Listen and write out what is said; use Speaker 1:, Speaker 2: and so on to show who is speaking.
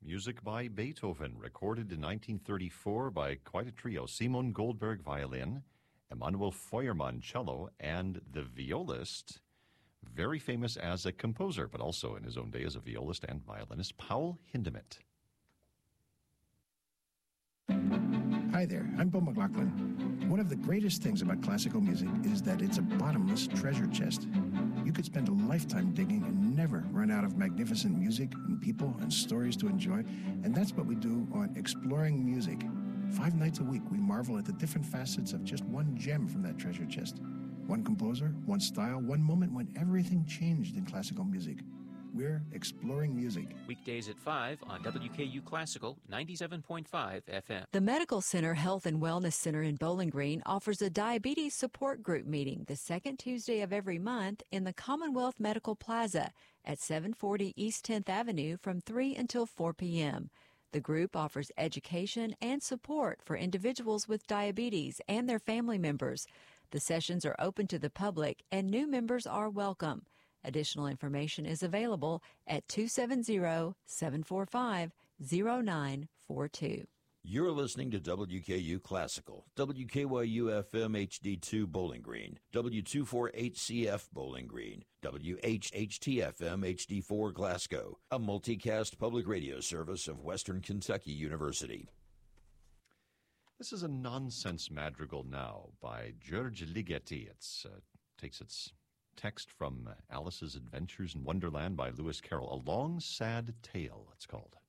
Speaker 1: Music by Beethoven, recorded in 1934 by quite a trio. Simon Goldberg, violin, Emanuel Feuermann, cello, and the violist, very famous as a composer, but also in his own day as a violist and violinist, Paul Hindemith.
Speaker 2: Hi there, I'm Bill McLaughlin. One of the greatest things about classical music is that it's a bottomless treasure chest. You could spend a lifetime digging and never run out of magnificent music and people and stories to enjoy, and that's what we do on Exploring Music. 5 nights a week, we marvel at the different facets of just one gem from that treasure chest. One composer, one style, one moment when everything changed in classical music. We're Exploring Music.
Speaker 3: Weekdays at 5 on WKU Classical 97.5 FM.
Speaker 4: The Medical Center Health and Wellness Center in Bowling Green offers a diabetes support group meeting the second Tuesday of every month in the Commonwealth Medical Plaza at 740 East 10th Avenue from 3 until 4 p.m. The group offers education and support for individuals with diabetes and their family members. The sessions are open to the public and new members are welcome. Additional information is available at 270-745-0942.
Speaker 5: You're listening to WKU Classical, WKYU FM HD2 Bowling Green, W248CF Bowling Green, WHHT-FM HD4 Glasgow, a multicast public radio service of Western Kentucky University.
Speaker 1: This is a nonsense madrigal now by George Ligeti. It takes its text from Alice's Adventures in Wonderland by Lewis Carroll. A Long, Sad Tale, it's called.